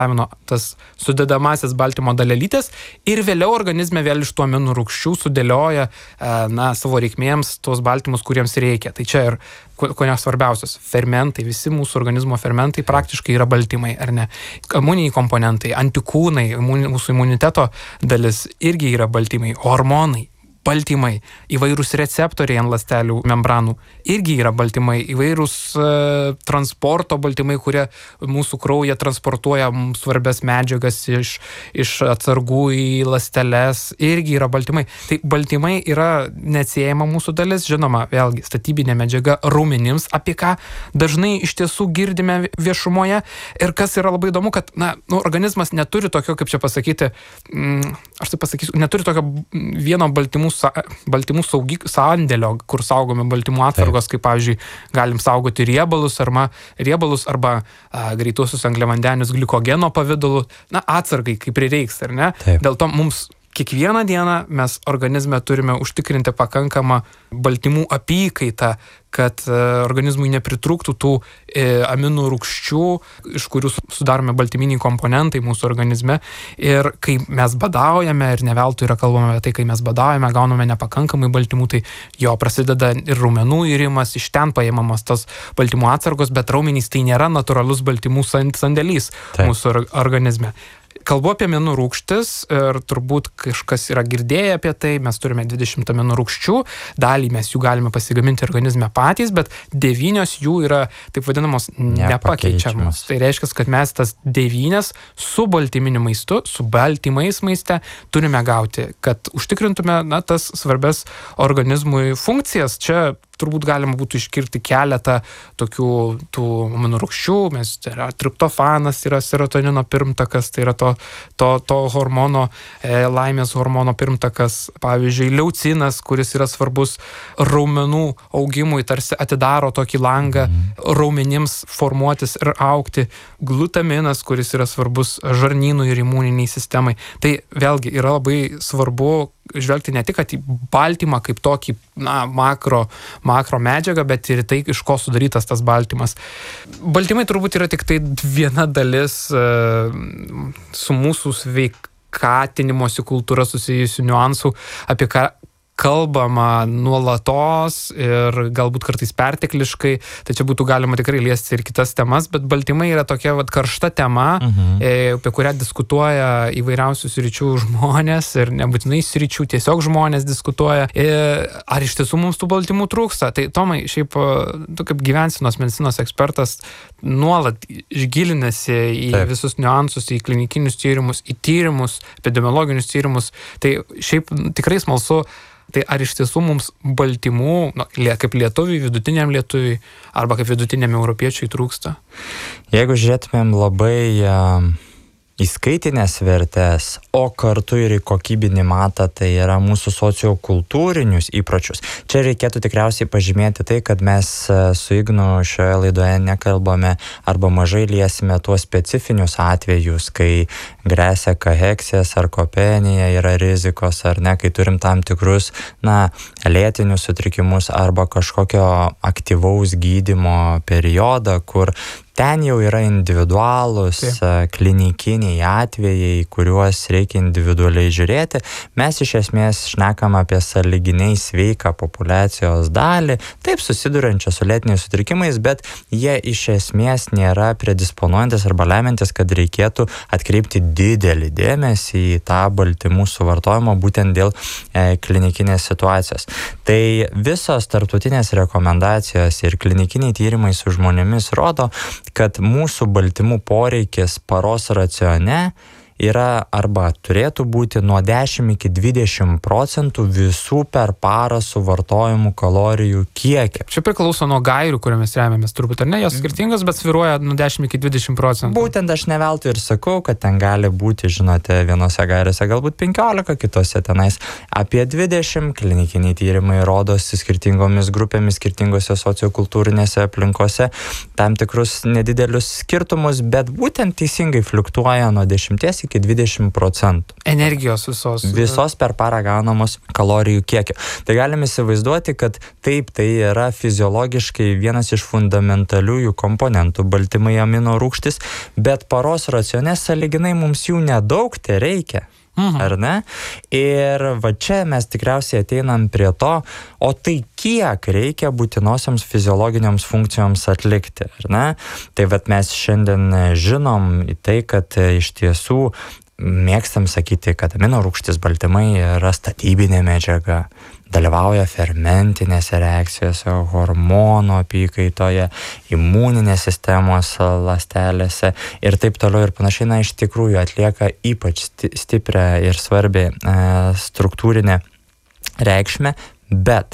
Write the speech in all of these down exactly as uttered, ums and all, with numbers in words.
amino tas sudedamasis baltymo dalelytės ir vėliau organizme vėl iš tų aminų rūgščių sudėlioja na, savo reikmėms tos baltymus, kuriems reikia. Tai čia ir ko ne svarbiausias fermentai, visi mūsų organizmo fermentai praktiškai yra baltymai, ar ne? Imuniniai komponentai, antikūnai, mūsų imuniteto dalis irgi yra baltymai, hormonai. Baltymai, įvairūs receptoriai ant ląstelių membranų irgi yra baltymai, įvairūs e, transporto baltymai, kurie mūsų kraują transportuoja svarbias medžiagas iš, iš atsargų į ląsteles, irgi yra baltymai. Tai baltymai yra neatsiejama mūsų dalis, žinoma, vėlgi statybinė medžiaga raumenims, apie ką dažnai iš tiesų girdime viešumoje ir kas yra labai įdomu, kad na, nu, organizmas neturi tokio, kaip čia pasakyti, mm, aš tai pasakysiu, neturi tokio vieno baltymų baltymų saugyk, sandėlio, kur saugomi baltymų atsargos, kaip pavyzdžiui, galim saugoti riebalus arba, riebalus arba a, greituosius angliavandenius glikogeno pavidalu, na, atsargai, kaip prireiks, ar ne? Taip. Dėl to mums kiekvieną dieną mes organizme turime užtikrinti pakankamą baltymų apykaitą, kad organizmui nepritrūktų tų e, aminų rūgščių, iš kurių sudaromi baltyminiai komponentai mūsų organizme. Ir kai mes badaujame, ir ne veltui yra kalbama apie tai, kai mes badaujame, gauname nepakankamai baltymų, tai jo prasideda ir raumenų irimas, iš ten paimamos tos baltymų atsargos, bet raumenys tai nėra natūralus baltymų sandėlys mūsų organizme. Kalbu apie aminų rūgštis ir turbūt kažkas yra girdėję apie tai, mes turime dvidešimt aminų rūgščių, dalį mes jų galime pasigaminti organizme patys, bet devynios jų yra taip vadinamos nepakeičiamos. Tai reiškia, kad mes tas devynias su baltyminiu maistu, su baltymais maiste turime gauti, kad užtikrintume na, tas svarbias organizmui funkcijas. Čia turbūt galima būtų išskirti keletą tokių tų aminų rūgščių, mes tai yra triptofanas, yra serotonino pirmtakas, tai yra to, to, to hormono, e, laimės hormono pirmtakas, pavyzdžiui, leucinas, kuris yra svarbus raumenų augimui, tarsi atidaro tokį langą raumenims formuotis ir augti, glutaminas, kuris yra svarbus žarnynui ir imuniniai sistemai. Tai vėlgi yra labai svarbu žvelgti ne tik į baltymą kaip tokį na, makro, makro medžiagą, bet ir tai, iš ko sudarytas tas baltymas. Baltymai turbūt yra tik tai viena dalis e, su mūsų sveikatinimosi kultūra susijusių niuansų, apie ką kalbama nuolatos ir galbūt kartais pertekliškai, tai čia būtų galima tikrai liesti ir kitas temas, bet baltymai yra tokia vat, karšta tema, mhm. e, apie kurią diskutuoja įvairiausių sričių žmonės ir nebūtinai sričių, tiesiog žmonės diskutuoja. E, ar iš tiesų mums tų baltymų trūksta? Tai Tomai, šiaip tu kaip gyvensenos medicinos ekspertas nuolat išgilinasi į Taip. Visus niuansus, į klinikinius tyrimus, į tyrimus, epidemiologinius tyrimus. Tai šiaip tikrai smalsu, tai ar iš tiesų mums baltymų, nu, kaip lietuviui, vidutiniam lietuviui, arba kaip vidutiniam europiečiui trūksta? Jeigu žiūrėtumėm labai uh, į skaitinės vertės, o kartu ir į kokybinį matą, tai yra mūsų sociokultūrinius įpročius. Čia reikėtų tikriausiai pažymėti tai, kad mes su Ignu šioje laidoje nekalbame arba mažai liesime tuos specifinius atvejus, kai gresia kaheksija, sarkopenija, yra rizikos ar ne, kai turim tam tikrus, na, lėtinius sutrikimus arba kažkokio aktyvaus gydymo periodą, kur ten jau yra individualūs Taip. Klinikiniai atvejai, kuriuos reikia individualiai žiūrėti. Mes iš esmės šnekam apie sąlyginiai sveiką populiacijos dalį, taip susiduriančią su lėtiniais sutrikimais, bet jie iš esmės nėra predisponuojantis arba lemiantis, kad reikėtų atkreipti didelį dėmesį į tą baltymų suvartojimą būtent dėl e, klinikinės situacijos. Tai visos tarptautinės rekomendacijos ir klinikiniai tyrimai su žmonėmis rodo, kad mūsų baltymų poreikis paros racione yra arba turėtų būti nuo dešimt iki dvidešimt procentų visų per parą suvartojimų kalorijų kiekio. Čia priklauso nuo gairių, kuriomis remiamės turbūt, ar ne? Jos skirtingos, bet svyruoja nuo dešimt iki dvidešimt procentų. Būtent aš ne veltui ir sakau, kad ten gali būti, žinote, vienose gairėse galbūt penkiolika, kitose tenais apie dvidešimt. Klinikiniai tyrimai rodosi skirtingomis grupėmis, skirtingose sociokultūrinėse aplinkose tam tikrus nedidelius skirtumus, bet būtent teisingai fliuktuoja nuo dešimties iki iki dvidešimt procentų. Energijos visos. Visos per parą gaunamos kalorijų kiekio. Tai galime įsivaizduoti, kad taip, tai yra fiziologiškai vienas iš fundamentaliųjų komponentų baltymai amino rūgštys, bet paros racione sąlyginai mums jų nedaug te reikia. Mhm. Ar ne? Ir va čia mes tikriausiai ateinam prie to, o tai kiek reikia būtinosioms fiziologiniams funkcijoms atlikti, ar ne? Tai vat mes šiandien žinom į tai, kad iš tiesų mėgstam sakyti, kad amino rūgštys baltymai yra statybinė medžiaga, dalyvauja fermentinėse reakcijose, hormonų apykaitoje, imuninės sistemos ląstelėse ir taip toliau ir panašiai. Na, iš tikrųjų atlieka ypač stiprią ir svarbią e, struktūrinę reikšmę, bet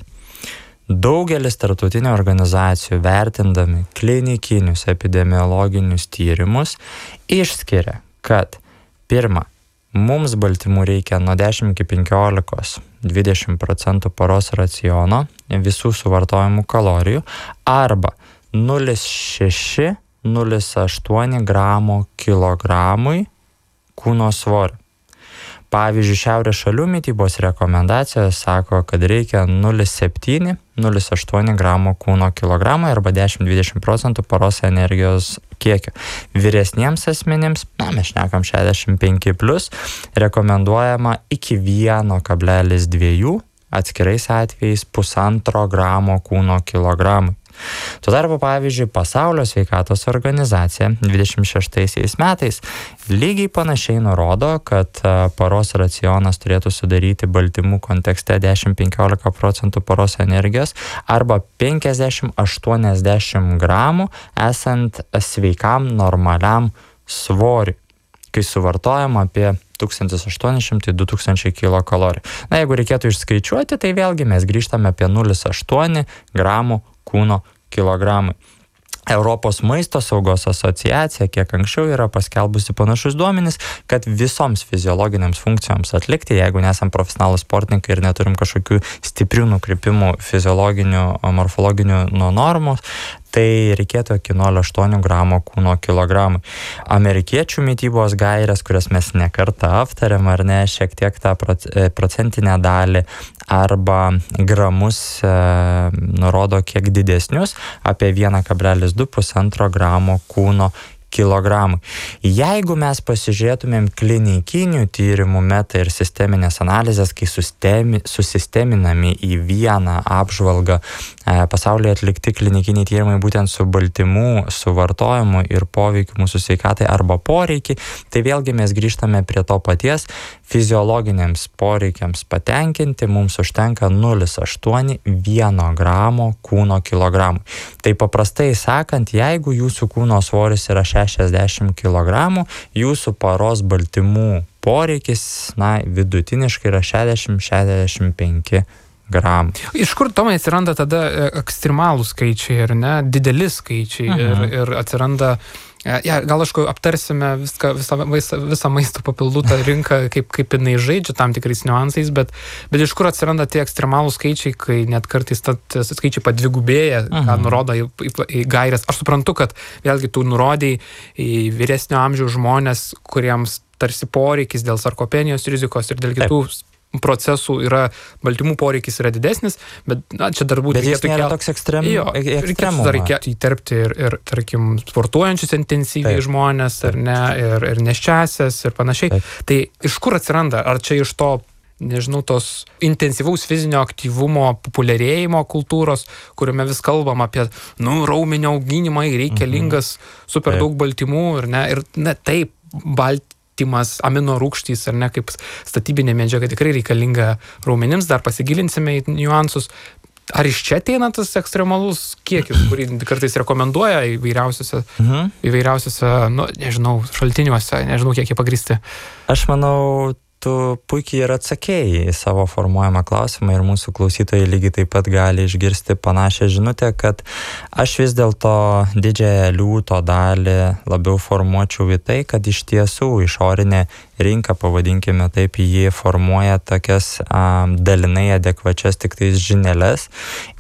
daugelis tarptautinių organizacijų vertindami klinikinius epidemiologinius tyrimus išskiria, kad pirma, mums baltymų reikia nuo dešimt iki penkiolikos dvidešimt procentų paros raciono visų suvartojamų kalorijų arba nulis kablelis šeši nulis aštuoni gramo kilogramui kūno svorio. Pavyzdžiui, šiaurės šalių mitybos rekomendacijos sako, kad reikia nulis kablelis septyni nulis aštuoni gramo kūno kilogramui arba dešimt iki dvidešimt procentų paros energijos kiekio. Vyresniems asmenims, na, mes šnekam šešiasdešimt penki plus, rekomenduojama iki vieno kablelis dviejų, atskirais atvejais pusantro gramo kūno kilogramui. Tuo tarpu, pavyzdžiui, Pasaulio sveikatos organizacija dvidešimt šeštaisiais metais lygiai panašiai nurodo, kad paros racionas turėtų sudaryti baltymų kontekste dešimt iki penkiolika procentų paros energijos arba penkiasdešimt iki aštuoniasdešimt gramų esant sveikam normaliam svoriui, kai suvartojama apie tūkstantis aštuoni šimtai iki du tūkstančiai kilokalorijų. Na, jeigu reikėtų išskaičiuoti, tai vėlgi mes grįžtame apie nulis kablelis aštuoni gramų kūno kilogramui. Europos maisto saugos asociacija kiek anksčiau yra paskelbusi panašus duomenis, kad visoms fiziologinėms funkcijoms atlikti, jeigu nesam profesionalūs sportininkai ir neturim kažkokių stiprių nukrypimų fiziologinių, morfologinių nuo normos, tai reikėtų iki nulio kablelis aštuoni gramo kūno kilogramui. Amerikiečių mitybos gairės, kurias mes ne kartą aptarėm, ar ne, šiek tiek tą procentinę dalį arba gramus e, nurodo kiek didesnius, apie vieną kablelis du pusantro gramo kūno kilogramui. Jeigu mes pasižiūrėtumėm klinikinių tyrimų meta ir sisteminės analizės, kai sustemi, susisteminami į vieną apžvalgą e, pasaulyje atlikti klinikiniai tyrimai būtent su baltymų suvartojimu ir poveikiu mūsų sveikatai arba poreikiai, tai vėlgi mes grįžtame prie to paties, fiziologiniams poreikiams patenkinti mums užtenka nulis kablelis aštuoni vieno gramo kūno kilogramui. Tai paprastai sakant, jeigu jūsų kūno svoris yra šešiasdešimt kilogramų, jūsų paros baltymų poreikis, na, vidutiniškai yra šešiasdešimt iki šešiasdešimt penki gramų. Iš kur, Tomai, atsiranda tada ekstremalų skaičiai, ar ne, dideli skaičiai mhm. ir, ir atsiranda, ja, gal aišku aptarsime viską, visą, visą, visą maisto papildų tą rinką, kaip, kaip jinai žaidžia tam tikrais niuansais, bet, bet iš kur atsiranda tie ekstremalų skaičiai, kai net kartais ta skaičiai padvigubėja, mhm. ką nurodo į, į, į gairės. Aš suprantu, kad vėlgi tu nurodai į vyresnio amžiaus žmonės, kuriems tarsi poreikis dėl sarkopenijos rizikos ir dėl kitų Taip. procesų yra, baltymų poreikis yra didesnis, bet na, čia dar būtų... Bet jis nėra toks ekstrem, jo, ekstremumą. Dar reikėtų įterpti ir, ir, tarkim, sportuojančius intensyviai Taip. žmonės, ar ne, ir, ir neščiasias ir panašiai. Taip. Tai iš kur atsiranda? Ar čia iš to, nežinau, tos intensyvaus fizinio aktyvumo populiarėjimo kultūros, kuriame vis kalbam apie, nu, raumenio auginimą, reikalingas mhm. super Taip. daug baltymų, ir ne, ir ne, taip, baltymų. Amino rūgštys, ar ne, kaip statybinė medžiaga tikrai reikalinga raumenims, dar pasigilinsime į niuansus. Ar iš čia ateina tas ekstremalus kiekis, kurį kartais rekomenduoja įvairiausiose, mhm. įvairiausiose, nu, nežinau, šaltiniuose, nežinau, kiek jie pagristi? Aš manau, tu puikiai ir atsakėjai į savo formuojamą klausimą ir mūsų klausytojai lygiai taip pat gali išgirsti panašią žinutę, kad aš vis dėlto didžiąją liūto dalį labiau formuočiau į tai, kad iš tiesų išorinė rinka, pavadinkime taip, jį formuoja tokias um, dalinai adekvačias tik tais žinelės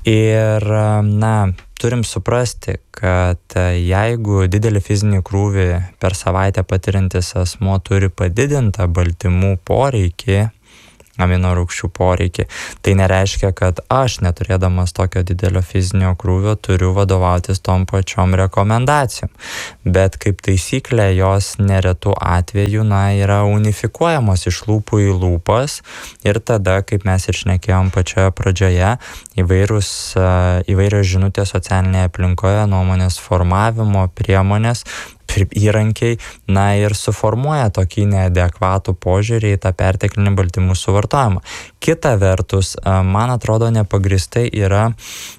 Ir, na, turim suprasti, kad jeigu didelį fizinį krūvį per savaitę patiriantis asmuo turi padidintą baltymų poreikį, amino rūgščių poreikį, tai nereiškia, kad aš neturėdamas tokio didelio fizinio krūvio turiu vadovautis tom pačiom rekomendacijom. Bet kaip taisyklė, jos neretų atveju, na, yra unifikuojamos iš lūpų į lūpas ir tada, kaip mes ir šnekėjom pačioje pradžioje, įvairūs, įvairios žinutės socialinėje aplinkoje, nuomonės formavimo priemonės, įrankiai, na ir suformuoja tokį neadekvatų požiūrį į tą perteklinį baltymų suvartojimą. Kita vertus, man atrodo, nepagristai yra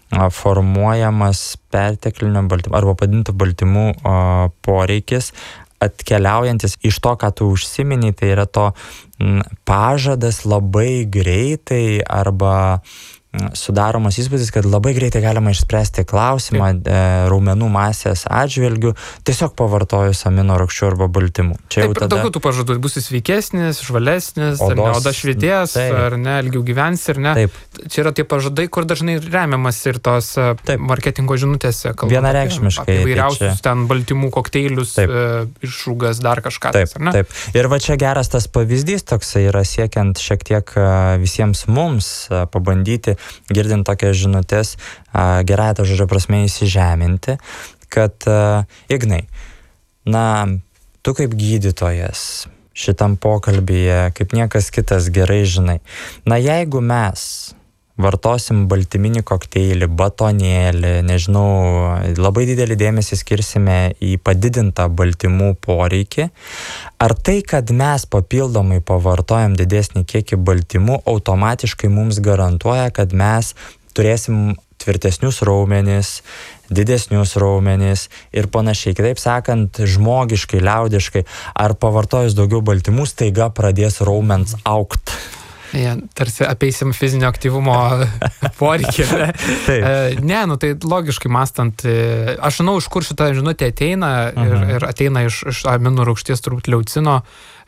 formuojamas perteklinio baltymų arba padidintų baltymų poreikis atkeliaujantis iš to, ką tu užsiminiai, tai yra to pažadas labai greitai arba sudaromas įspūdis, kad labai greitai galima išspręsti klausimą e, raumenų masės atžvilgių, tiesiog pavartojus amino rūgščių arba baltymų. Čia taip, jau tada... daugiau tų pažadų, būsi sveikesnis, žvalesnis, odos, ar ne, oda švietės, ar ne, ilgiau gyvensi, ar ne. Taip. Čia yra tie pažadai, kur dažnai remiamas ir tos taip. Marketingo žinutėse. Vienareikšmiškai. Apie įvairiausius ten baltymų kokteilius, e, išrūgas, dar kažką. Taip, ar ne? Taip. Ir va čia geras tas pavyzdys toksai yra siekiant šiek tiek visiems mums pabandyti girdint tokias žinutės, gerąją tą žodžio prasme įsižeminti, kad Ignai, na, tu kaip gydytojas šitam pokalbyje, kaip niekas kitas gerai žinai, na, jeigu mes vartosim baltyminį kokteilį, batonėlį, nežinau, labai didelį dėmesį skirsime į padidintą baltymų poreikį, ar tai, kad mes papildomai pavartojam didesnį kiekį baltymų, automatiškai mums garantuoja, kad mes turėsim tvirtesnius raumenis, didesnius raumenis ir panašiai. Kitaip sakant, žmogiškai, liaudiškai, ar pavartojus daugiau baltymų, staiga pradės raumens augt. Ja, tarsi apeisim fizinio aktyvumo poreikį. Ne? ne, nu tai logiškai mąstant, aš žinau, iš kur šita žinutė ateina ir, ir ateina iš, iš aminų rūgšties, turbūt leucino,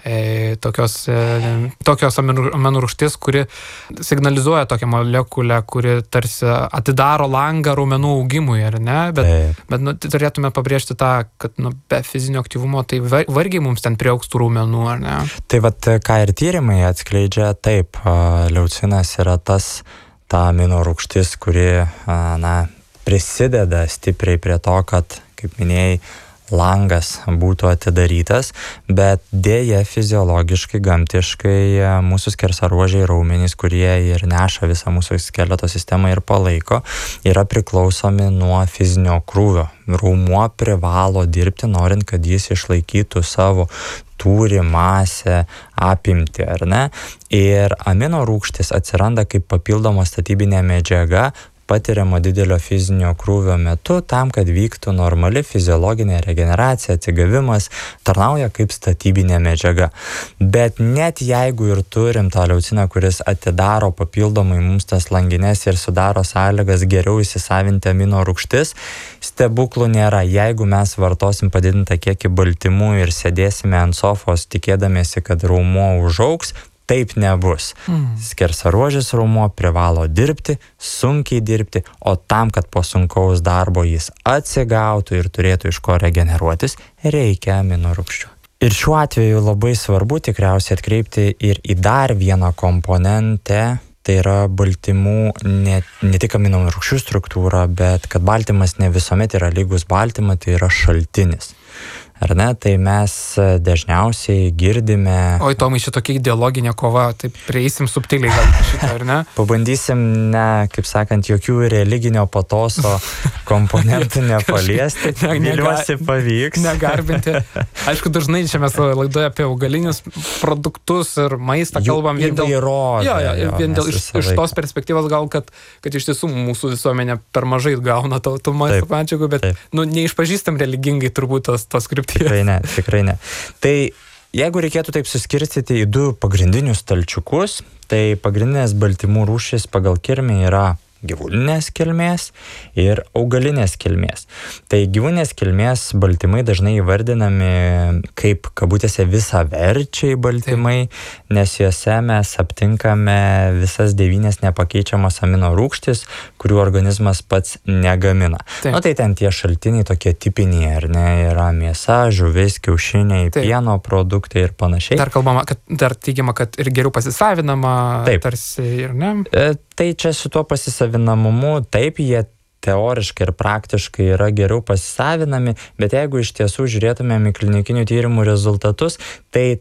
e, tokios, e, tokios aminų rūgšties, kuri signalizuoja tokią molekulę, kuri tarsi atidaro langą raumenų augimui, ar ne? Bet, bet nu, turėtume pabrėžti tą, kad nu, be fizinio aktyvumo tai vargiai mums ten priaugs tų raumenų, ar ne? Tai vat, ką ir tyrimai atskleidžia, taip, leucinas yra tas, ta amino rūgštis, kuri, na, prisideda stipriai prie to, kad, kaip minėjai, langas būtų atidarytas, bet dėja fiziologiškai, gamtiškai mūsų skersaruožiai raumenys, kurie ir neša visą mūsų skeleto sistemą ir palaiko, yra priklausomi nuo fizinio krūvio. Raumuo privalo dirbti, norint, kad jis išlaikytų savo tūrį, masę, apimtį, ar ne? Ir amino rūgštis atsiranda kaip papildoma statybinė medžiaga, patiriamo didelio fizinio krūvio metu, tam, kad vyktų normali fiziologinė regeneracija, atsigavimas, tarnauja kaip statybinė medžiaga. Bet net jeigu ir turim tą leuciną, kuris atidaro papildomai mums tas langines ir sudaro sąlygas geriau įsisavinti amino rūgštis, stebuklų nėra. Jeigu mes vartosim padidintą kiekį baltymų ir sėdėsime ant sofos tikėdamiesi, kad raumuo užaugs, taip nebus. Mm. Skersaruožis raumuo privalo dirbti, sunkiai dirbti, o tam, kad po sunkaus darbo jis atsigautų ir turėtų iš ko regeneruotis, reikia amino rūgščių. Ir šiuo atveju labai svarbu tikriausiai atkreipti ir į dar vieną komponentę, tai yra baltymų, ne, ne tik amino rūgščių struktūra, bet kad baltymas ne visuomet yra lygus baltymą, tai yra šaltinis. Ar ne? Tai mes dažniausiai girdime... Oi, Tomai, šitokia ideologinė kova, tai prieisim subtiliai gal šitą, ar ne? Pabandysim, ne, kaip sakant, jokių religinio patoso komponentų nepaliesti. ne, Viliuosi pavyks. Negarbinti. Aišku, dažnai čia mes laidoje apie augalinius produktus ir maistą kalbam vien dėl... Įvairovė, jo, jo, jo, vien dėl iš, iš tos perspektyvos gal, kad, kad iš tiesų mūsų visuomenė per mažai gauna to, to maisto medžiagų, bet taip. Nu, neišpažįstam religingai turbūt tos, tos krypties. Tikrai ne, tikrai ne. Tai jeigu reikėtų taip suskirstyti į du pagrindinius stalčiukus, tai pagrindinės baltymų rūšys pagal kirmį yra gyvūninės kilmės ir augalinės kilmės. Tai gyvūninės kilmės baltymai dažnai įvardinami kaip kabutėse visaverčiai baltymai, Taip. nes juose mes aptinkame visas devynias nepakeičiamas amino rūgštis, kurių organizmas pats negamina. Taip. Na tai ten tie šaltiniai tokie tipiniai, ar ne, yra mėsa, žuvis, kiaušiniai, Taip. pieno produktai ir panašiai. Dar kalbama, kad dar teigiama, kad ir geriau pasisavinama, Taip. tarsi ir ne. E, tai čia su tuo pasisavinamumu, taip, jie teoriškai ir praktiškai yra geriau pasisavinami, bet jeigu iš tiesų žiūrėtumėm į klinikinių tyrimų rezultatus, tai